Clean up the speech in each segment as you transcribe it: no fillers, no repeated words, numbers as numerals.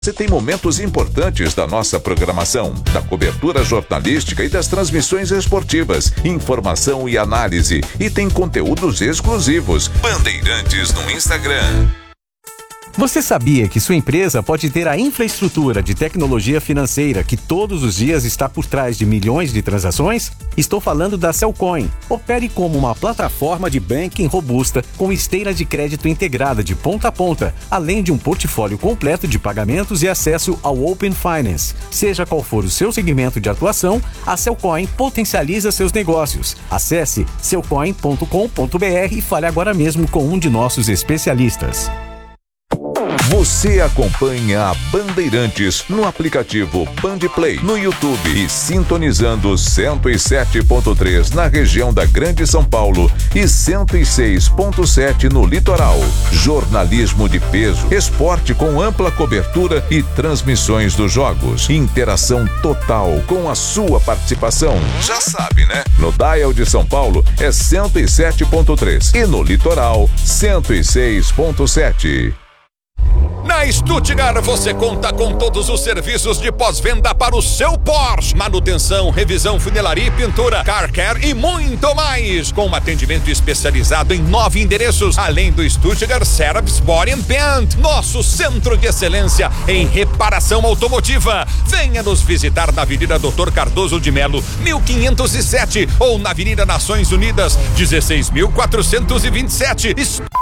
Você tem momentos importantes da nossa programação, da cobertura jornalística e das transmissões esportivas, informação e análise, e tem conteúdos exclusivos. Bandeirantes no Instagram. Você sabia que sua empresa pode ter a infraestrutura de tecnologia financeira que todos os dias está por trás de milhões de transações? Estou falando da Cellcoin. Opere como uma plataforma de banking robusta com esteira de crédito integrada de ponta a ponta, além de um portfólio completo de pagamentos e acesso ao Open Finance. Seja qual for o seu segmento de atuação, a Cellcoin potencializa seus negócios. Acesse cellcoin.com.br e fale agora mesmo com um de nossos especialistas. Você acompanha a Bandeirantes no aplicativo Bandplay, no YouTube e sintonizando 107.3 na região da Grande São Paulo e 106.7 no litoral. Jornalismo de peso, esporte com ampla cobertura e transmissões dos jogos. Interação total com a sua participação. Já sabe, né? No dial de São Paulo é 107.3 e no litoral 106.7. Na Stuttgart você conta com todos os serviços de pós-venda para o seu Porsche. Manutenção, revisão, funilaria e pintura, car care e muito mais. Com um atendimento especializado em 9 endereços, além do Stuttgart Service Body and Paint, nosso centro de excelência em reparação automotiva. Venha nos visitar na Avenida Dr. Cardoso de Melo, 1507 ou na Avenida Nações Unidas, 16.427.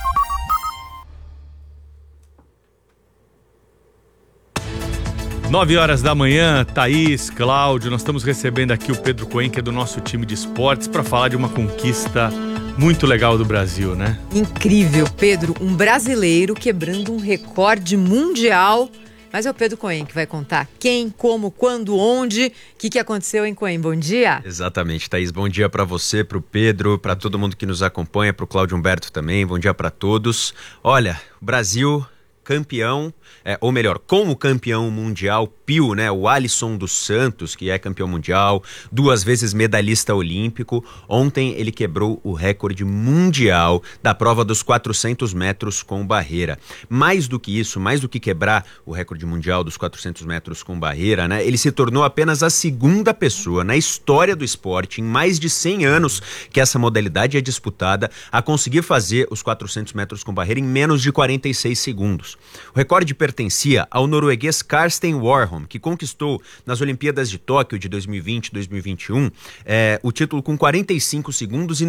9h da manhã, Thaís, Cláudio, nós estamos recebendo aqui o Pedro Cohen, que é do nosso time de esportes, para falar de uma conquista muito legal do Brasil, né? Incrível, Pedro, um brasileiro quebrando um recorde mundial. Mas é o Pedro Cohen que vai contar quem, como, quando, onde, o que aconteceu em Cohen. Bom dia. Exatamente, Thaís. Bom dia para você, para o Pedro, para todo mundo que nos acompanha, para o Cláudio Humberto também. Bom dia para todos. Olha, o Brasil campeão, ou melhor, com o campeão mundial Pio, né, o Alisson dos Santos, que é campeão mundial, 2 vezes medalhista olímpico. Ontem ele quebrou o recorde mundial da prova dos 400 metros com barreira. Mais do que isso, mais do que quebrar o recorde mundial dos 400 metros com barreira, né, ele se tornou apenas a segunda pessoa na história do esporte, em mais de 100 anos que essa modalidade é disputada, a conseguir fazer os 400 metros com barreira em menos de 46 segundos. O recorde pertencia ao norueguês Karsten Warholm, que conquistou nas Olimpíadas de Tóquio de 2020 e 2021 o título com 45 segundos e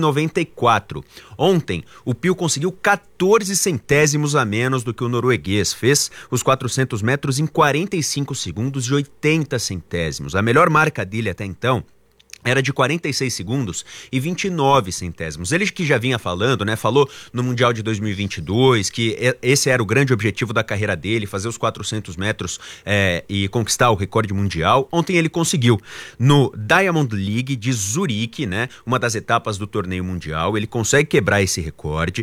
94. Ontem, o Pio conseguiu 14 centésimos a menos do que o norueguês. Fez os 400 metros em 45 segundos e 80 centésimos. A melhor marca dele até então era de 46 segundos e 29 centésimos. Ele que já vinha falando, né? Falou no Mundial de 2022 que esse era o grande objetivo da carreira dele, fazer os 400 metros e conquistar o recorde mundial. Ontem ele conseguiu. No Diamond League de Zurique, né? Uma das etapas do torneio mundial, ele consegue quebrar esse recorde.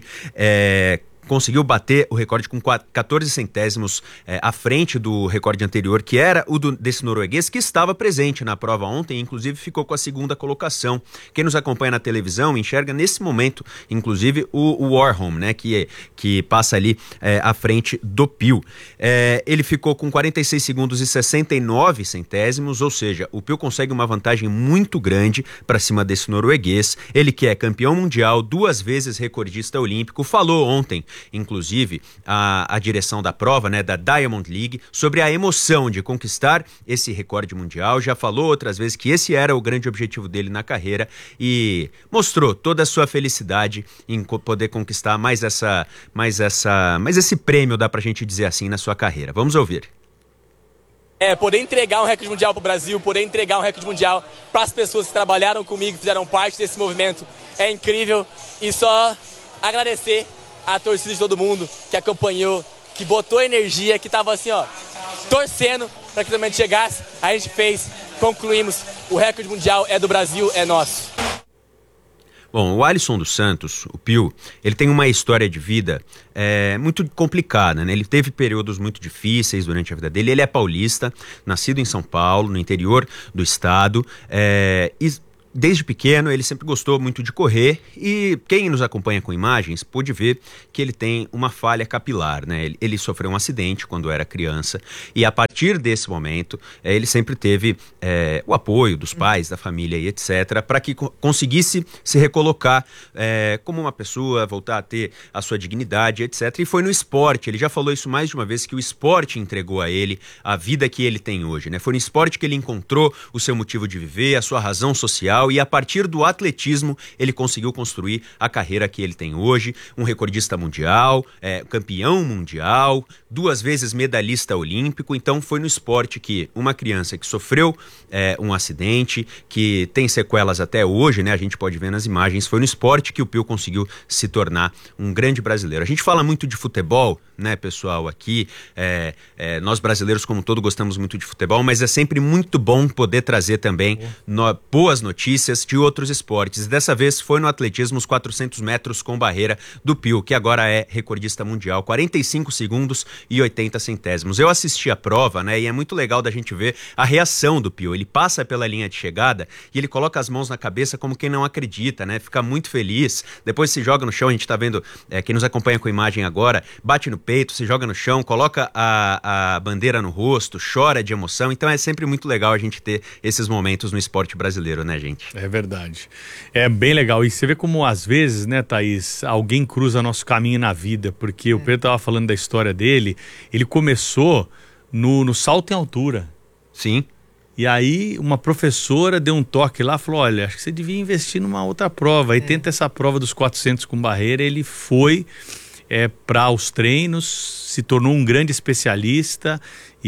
Conseguiu bater o recorde com 14 centésimos à frente do recorde anterior, que era o desse norueguês, que estava presente na prova ontem, inclusive ficou com a segunda colocação. Quem nos acompanha na televisão enxerga nesse momento, inclusive, o Warholm, né, que passa ali à frente do Pio. Ele ficou com 46 segundos e 69 centésimos, ou seja, o Pio consegue uma vantagem muito grande para cima desse norueguês. Ele que é campeão mundial, 2 vezes recordista olímpico, falou ontem, inclusive, a direção da prova, né, da Diamond League, sobre a emoção de conquistar esse recorde mundial. Já falou outras vezes que esse era o grande objetivo dele na carreira e mostrou toda a sua felicidade em poder conquistar mais esse prêmio, dá pra gente dizer assim, na sua carreira. Vamos ouvir. Poder entregar um recorde mundial para o Brasil, poder entregar um recorde mundial para as pessoas que trabalharam comigo, fizeram parte desse movimento, é incrível. E só agradecer a torcida de todo mundo que acompanhou, que botou energia, que estava assim, ó, torcendo para que o momento chegasse. A gente fez, concluímos, o recorde mundial é do Brasil, é nosso. Bom, o Alisson dos Santos, o Pio, ele tem uma história de vida muito complicada, né? Ele teve períodos muito difíceis durante a vida dele. Ele é paulista, nascido em São Paulo, no interior do estado, e desde pequeno, ele sempre gostou muito de correr e quem nos acompanha com imagens pôde ver que ele tem uma falha capilar, né? Ele sofreu um acidente quando era criança e a partir desse momento, ele sempre teve o apoio dos pais, da família e etc, para que conseguisse se recolocar como uma pessoa, voltar a ter a sua dignidade, etc. E foi no esporte, ele já falou isso mais de uma vez, que o esporte entregou a ele a vida que ele tem hoje, né? Foi no esporte que ele encontrou o seu motivo de viver, a sua razão social e a partir do atletismo ele conseguiu construir a carreira que ele tem hoje, um recordista mundial, campeão mundial, 2 vezes medalhista olímpico. Então foi no esporte que uma criança que sofreu um acidente, que tem sequelas até hoje, né? A gente pode ver nas imagens, foi no esporte que o Pio conseguiu se tornar um grande brasileiro. A gente fala muito de futebol, né, pessoal, aqui, nós brasileiros como um todo gostamos muito de futebol, mas é sempre muito bom poder trazer também boas notícias de outros esportes. E dessa vez foi no atletismo, os 400 metros com barreira do Pio, que agora é recordista mundial, 45 segundos e 80 centésimos. Eu assisti a prova, né, e é muito legal da gente ver a reação do Pio. Ele passa pela linha de chegada e ele coloca as mãos na cabeça como quem não acredita, né, fica muito feliz, depois se joga no chão, a gente tá vendo, quem nos acompanha com imagem agora, bate no peito, se joga no chão, coloca a bandeira no rosto, chora de emoção. Então é sempre muito legal a gente ter esses momentos no esporte brasileiro, né, gente? É verdade. É bem legal. E você vê como às vezes, né, Thaís, alguém cruza nosso caminho na vida, porque o Pedro estava falando da história dele, ele começou no salto em altura. Sim. E aí uma professora deu um toque lá, falou, olha, acho que você devia investir numa outra prova. Aí tenta essa prova dos 400 com barreira, ele foi para os treinos, se tornou um grande especialista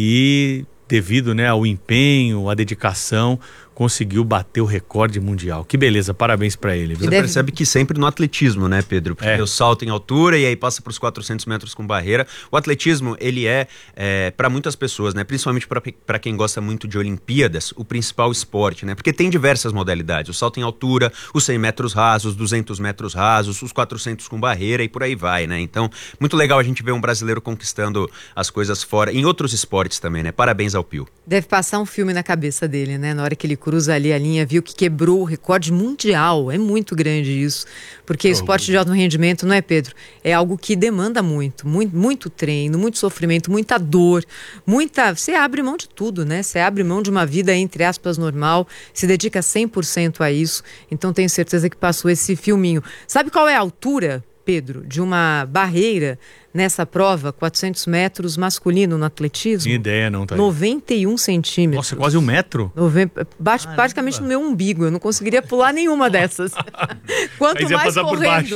e devido, né, ao empenho, à dedicação, conseguiu bater o recorde mundial. Que beleza, parabéns pra ele. Você percebe que sempre no atletismo, né, Pedro? Porque o salto em altura e aí passa para os 400 metros com barreira. O atletismo, ele para muitas pessoas, né, principalmente para quem gosta muito de Olimpíadas, o principal esporte, né? Porque tem diversas modalidades. O salto em altura, os 100 metros rasos, 200 metros rasos, os 400 com barreira e por aí vai, né? Então, muito legal a gente ver um brasileiro conquistando as coisas fora, em outros esportes também, né? Parabéns ao Pio. Deve passar um filme na cabeça dele, né? Na hora que ele cruza ali a linha, viu que quebrou o recorde mundial. É muito grande isso. Porque esporte de alto rendimento, não é, Pedro? É algo que demanda muito treino, muito sofrimento, muita dor, Você abre mão de tudo, né? Você abre mão de uma vida, entre aspas, normal, se dedica 100% a isso. Então tenho certeza que passou esse filminho. Sabe qual é a altura, Pedro, de uma barreira nessa prova, 400 metros masculino no atletismo? Sem ideia, não, tá aí. 91 centímetros. Nossa, quase 1 metro? Bate praticamente no meu umbigo. Eu não conseguiria pular nenhuma dessas. Quanto aí mais passar correndo. por baixo.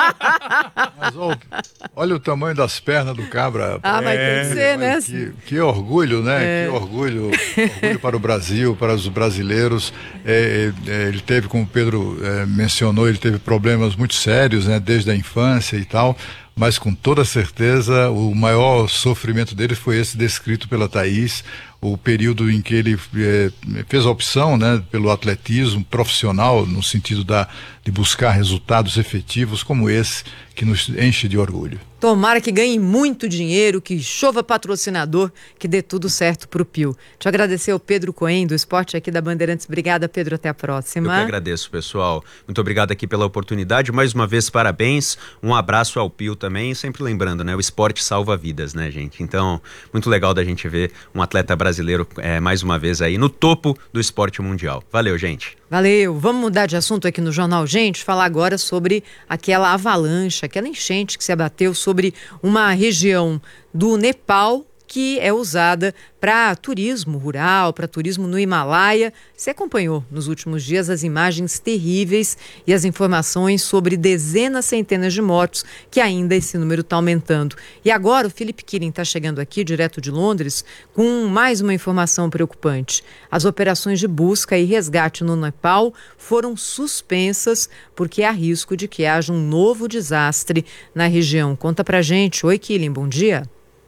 Mas olha o tamanho das pernas do cabra. Mas tem que ser, né? Que orgulho, né? Que orgulho para o Brasil, para os brasileiros. Ele teve, como o Pedro mencionou, ele teve problemas muito sérios, né? Desde a infância e tal. Mas com toda certeza o maior sofrimento dele foi esse descrito pela Thaís, o período em que ele fez a opção, né, pelo atletismo profissional, no sentido de buscar resultados efetivos como esse, que nos enche de orgulho. Tomara que ganhe muito dinheiro, que chova patrocinador, que dê tudo certo pro Pio. Deixa eu agradecer ao Pedro Cohen, do esporte aqui da Bandeirantes. Obrigada, Pedro, até a próxima. Eu que agradeço, pessoal. Muito obrigado aqui pela oportunidade. Mais uma vez, parabéns. Um abraço ao Pio também. Sempre lembrando, né, o esporte salva vidas, né, gente? Então, muito legal da gente ver um atleta brasileiro mais uma vez aí no topo do esporte mundial. Valeu, gente. Valeu. Vamos mudar de assunto aqui no Jornal Gente, falar agora sobre aquela avalanche, aquela enchente que se abateu sobre uma região do Nepal que é usada para turismo rural, para turismo no Himalaia. Você acompanhou nos últimos dias as imagens terríveis e as informações sobre dezenas, centenas de mortos, que ainda esse número está aumentando. E agora o Felipe Quirin está chegando aqui, direto de Londres, com mais uma informação preocupante. As operações de busca e resgate no Nepal foram suspensas porque há risco de que haja um novo desastre na região. Conta pra gente. Oi, Quirin, bom dia.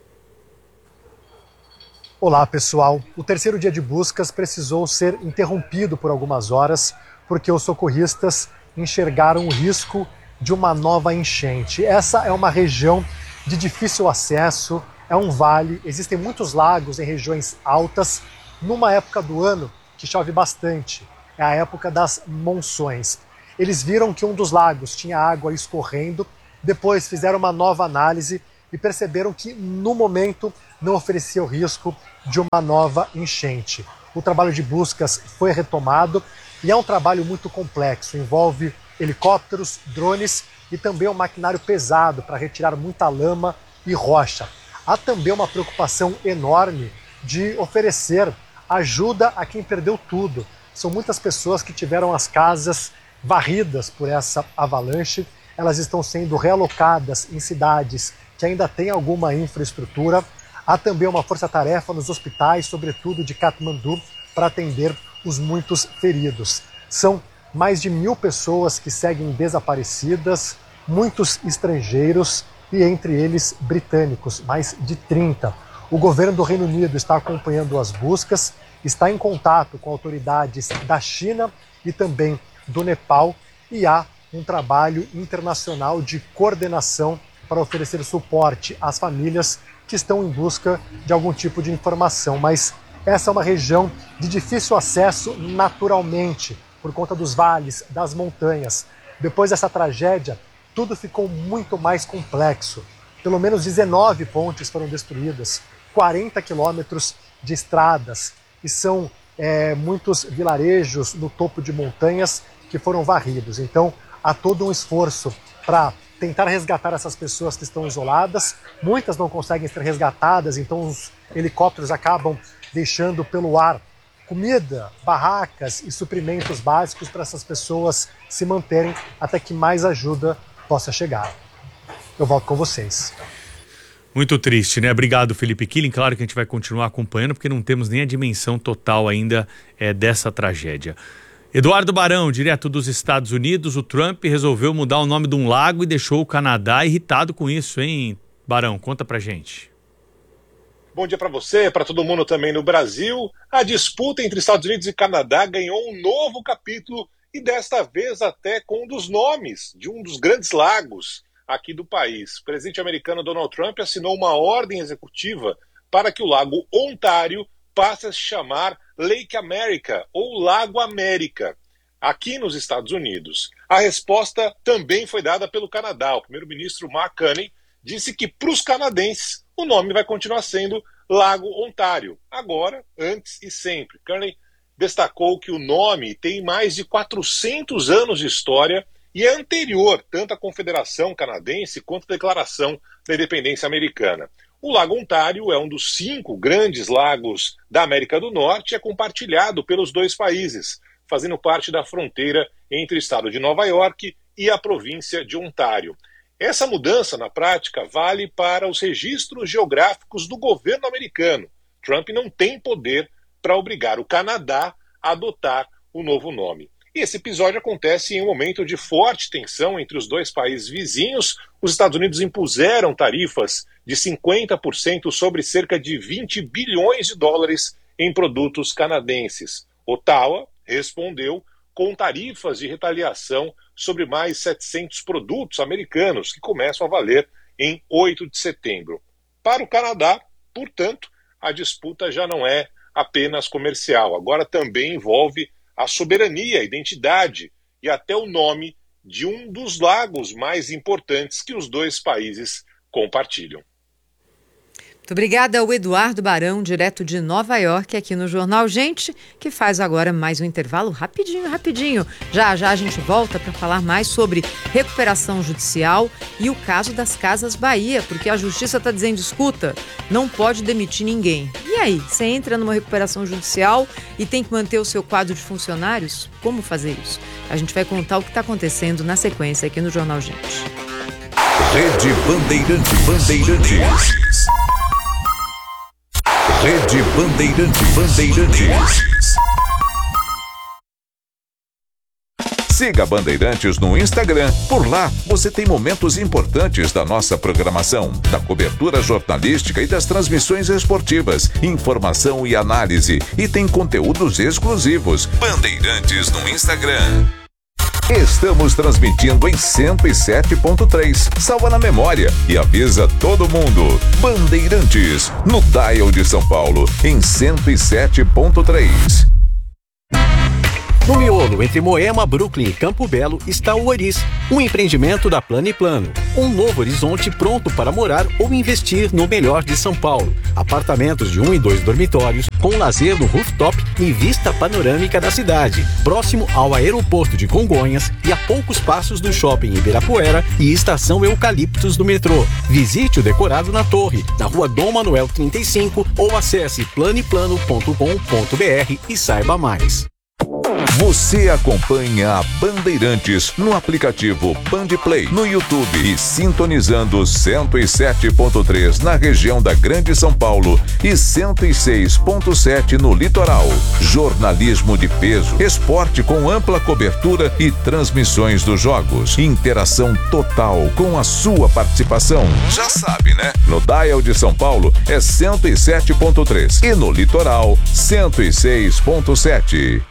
Olá, pessoal. O terceiro dia de buscas precisou ser interrompido por algumas horas porque os socorristas enxergaram o risco de uma nova enchente. Essa é uma região de difícil acesso, é um vale, existem muitos lagos em regiões altas, numa época do ano que chove bastante. é a época das monções. Eles viram que um dos lagos tinha água escorrendo, depois fizeram uma nova análise e perceberam que, no momento, não oferecia o risco de uma nova enchente. O trabalho de buscas foi retomado e é um trabalho muito complexo, envolve helicópteros, drones e também um maquinário pesado para retirar muita lama e rocha. Há também uma preocupação enorme de oferecer ajuda a quem perdeu tudo. São muitas pessoas que tiveram as casas varridas por essa avalanche, elas estão sendo realocadas em cidades que ainda têm alguma infraestrutura. Há também uma força-tarefa nos hospitais, sobretudo de Katmandu, para atender os muitos feridos. São mais de 1.000 pessoas que seguem desaparecidas, muitos estrangeiros e entre eles britânicos, mais de 30. O governo do Reino Unido está acompanhando as buscas, está em contato com autoridades da China e também do Nepal e há um trabalho internacional de coordenação para oferecer suporte às famílias que estão em busca de algum tipo de informação. Mas essa é uma região de difícil acesso naturalmente, por conta dos vales, das montanhas. Depois dessa tragédia, tudo ficou muito mais complexo. Pelo menos 19 pontes foram destruídas, 40 quilômetros de estradas e são muitos vilarejos no topo de montanhas que foram varridos. Então, há todo um esforço para tentar resgatar essas pessoas que estão isoladas. Muitas não conseguem ser resgatadas, então os helicópteros acabam deixando pelo ar comida, barracas e suprimentos básicos para essas pessoas se manterem até que mais ajuda possa chegar. Eu volto com vocês. Muito triste, né? Obrigado, Felipe Killing. Claro que a gente vai continuar acompanhando, porque não temos nem a dimensão total ainda dessa tragédia. Eduardo Barão, direto dos Estados Unidos, o Trump resolveu mudar o nome de um lago e deixou o Canadá irritado com isso, hein, Barão? Conta pra gente. Bom dia para você, para todo mundo também no Brasil. A disputa entre Estados Unidos e Canadá ganhou um novo capítulo e desta vez até com um dos nomes de um dos grandes lagos aqui do país. O presidente americano Donald Trump assinou uma ordem executiva para que o lago Ontário passe a se chamar Lake America ou Lago América, aqui nos Estados Unidos. A resposta também foi dada pelo Canadá. O primeiro-ministro Mark Carney disse que para os canadenses o nome vai continuar sendo Lago Ontário, agora, antes e sempre. Carney destacou que o nome tem mais de 400 anos de história e é anterior tanto à Confederação Canadense quanto à Declaração da Independência Americana. O Lago Ontário é um dos 5 grandes lagos da América do Norte e é compartilhado pelos dois países, fazendo parte da fronteira entre o estado de Nova York e a província de Ontário. Essa mudança, na prática, vale para os registros geográficos do governo americano. Trump não tem poder para obrigar o Canadá a adotar o novo nome. E esse episódio acontece em um momento de forte tensão entre os dois países vizinhos. Os Estados Unidos impuseram tarifas de 50% sobre cerca de 20 bilhões de dólares em produtos canadenses. Ottawa respondeu com tarifas de retaliação sobre mais 700 produtos americanos, que começam a valer em 8 de setembro. Para o Canadá, portanto, a disputa já não é apenas comercial, agora também envolve a soberania, a identidade e até o nome de um dos lagos mais importantes que os dois países compartilham. Muito obrigada ao Eduardo Barão, direto de Nova York, aqui no Jornal Gente, que faz agora mais um intervalo rapidinho. Já a gente volta para falar mais sobre recuperação judicial e o caso das Casas Bahia, porque a justiça está dizendo, escuta, não pode demitir ninguém. E aí, você entra numa recuperação judicial e tem que manter o seu quadro de funcionários? Como fazer isso? A gente vai contar o que está acontecendo na sequência aqui no Jornal Gente. Rede Bandeirantes. Rede Bandeirantes. Siga Bandeirantes no Instagram. Por lá, você tem momentos importantes da nossa programação, da cobertura jornalística e das transmissões esportivas, informação e análise. E tem conteúdos exclusivos. Bandeirantes no Instagram. Estamos transmitindo em 107.3. Salva na memória e avisa todo mundo. Bandeirantes, no dial de São Paulo, em 107.3. No miolo, entre Moema, Brooklyn e Campo Belo, está o Oris, um empreendimento da Plano e Plano. Um novo horizonte pronto para morar ou investir no melhor de São Paulo. Apartamentos de 1 e 2 dormitórios, com lazer no rooftop e vista panorâmica da cidade. Próximo ao aeroporto de Congonhas e a poucos passos do shopping Ibirapuera e estação Eucaliptos do metrô. Visite o decorado na Torre, na rua Dom Manuel 35 ou acesse planeplano.com.br e saiba mais. Você acompanha a Bandeirantes no aplicativo Bandplay, no YouTube e sintonizando 107.3 na região da Grande São Paulo e 106.7 no litoral. Jornalismo de peso, esporte com ampla cobertura e transmissões dos jogos. Interação total com a sua participação. Já sabe, né? No dial de São Paulo é 107.3 e no litoral 106.7.